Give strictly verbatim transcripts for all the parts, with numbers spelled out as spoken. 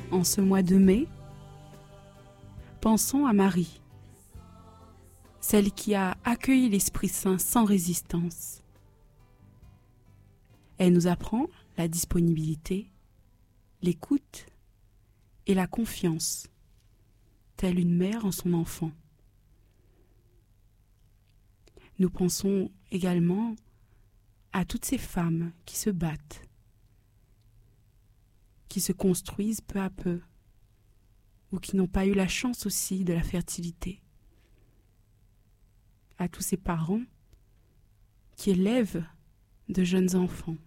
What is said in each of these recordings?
En ce mois de mai, pensons à Marie, celle qui a accueilli l'Esprit Saint sans résistance. Elle nous apprend la disponibilité, l'écoute et la confiance, telle une mère en son enfant. Nous pensons également à toutes ces femmes qui se battent, qui se construisent peu à peu, ou qui n'ont pas eu la chance aussi de la fertilité. À tous ces parents qui élèvent de jeunes enfants.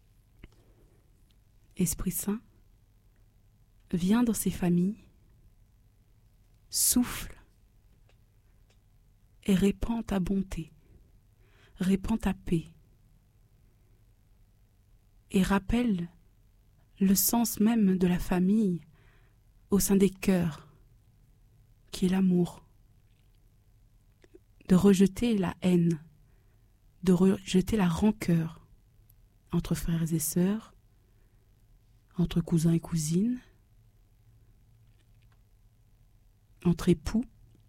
Esprit Saint, viens dans ces familles, souffle et répand ta bonté, répand ta paix et rappelle le sens même de la famille au sein des cœurs, qui est l'amour. De rejeter la haine, de rejeter la rancœur entre frères et sœurs, entre cousins et cousines, entre époux.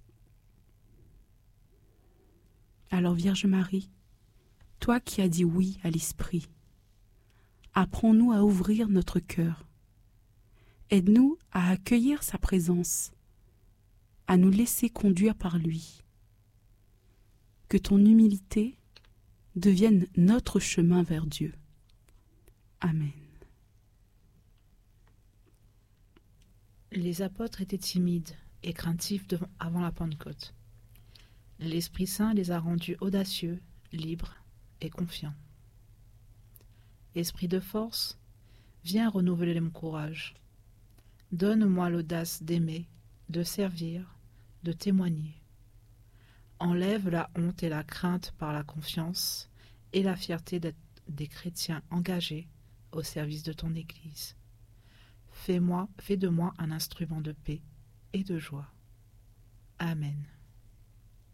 Alors Vierge Marie, toi qui as dit oui à l'Esprit, apprends-nous à ouvrir notre cœur. Aide-nous à accueillir sa présence, à nous laisser conduire par lui. Que ton humilité devienne notre chemin vers Dieu. Amen. Les apôtres étaient timides et craintifs devant, avant la Pentecôte. L'Esprit Saint les a rendus audacieux, libres et confiants. Esprit de force, viens renouveler mon courage. Donne-moi l'audace d'aimer, de servir, de témoigner. Enlève la honte et la crainte par la confiance et la fierté d'être des chrétiens engagés au service de ton Église. Fais-moi, fais de moi un instrument de paix et de joie. Amen.